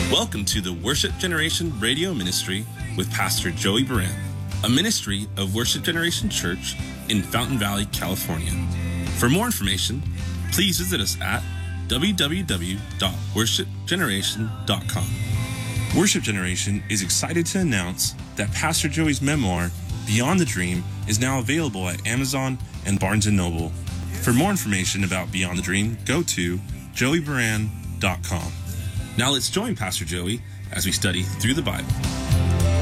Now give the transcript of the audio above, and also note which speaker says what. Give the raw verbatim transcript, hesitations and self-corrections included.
Speaker 1: Welcome to the Worship Generation Radio Ministry with Pastor Joey Baran, a ministry of Worship Generation Church in Fountain Valley, California. For more information, please visit us at w w w dot worship generation dot com. Worship Generation is excited to announce that Pastor Joey's memoir, Beyond the Dream, is now available at Amazon and Barnes and Noble. For more information about Beyond the Dream, go to joey baran dot com. Now let's join Pastor Joey as we study through the Bible.